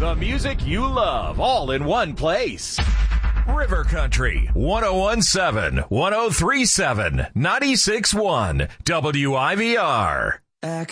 The music you love, all in one place. River Country, 101.7, 103.7, 96.1, WIVR.